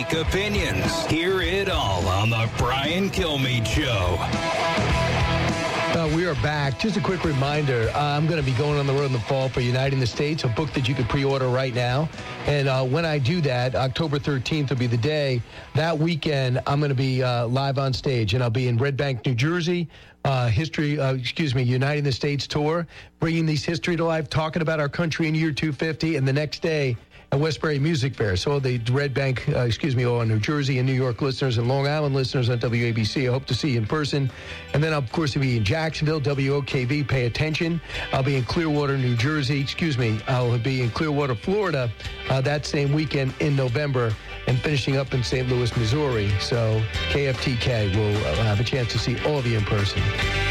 unique opinions. Hear it all on the Brian Kilmeade Show. We are back. Just a quick reminder, I'm going to be going on the road in the fall for Uniting the States, a book that you can pre-order right now. And when I do that, October 13th will be the day. That weekend, I'm going to be live on stage, and I'll be in Red Bank, New Jersey, Uniting the States tour, bringing these history to life, talking about our country in year 250, and the next day, at Westbury Music Fair. So the Red Bank, all New Jersey and New York listeners and Long Island listeners on WABC, I hope to see you in person. And then, of course, I'll be in Jacksonville, WOKV, pay attention. I'll be in Clearwater, New Jersey, I'll be in Clearwater, Florida, that same weekend in November, and finishing up in St. Louis, Missouri. So KFTK will have a chance to see all of you in person.